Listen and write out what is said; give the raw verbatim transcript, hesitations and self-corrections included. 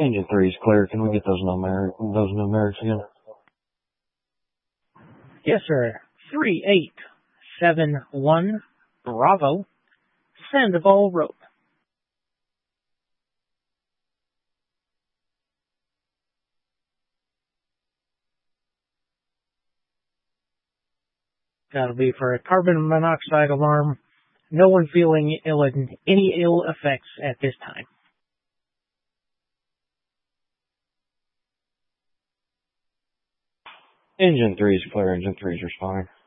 Engine three is clear. Can we get those numeric those numerics again? Yes, sir. Three eight seven one Bravo, Sandoval Road. That'll be for a carbon monoxide alarm. No one feeling ill any ill effects at this time. Engine three is clear. Engine three is responding.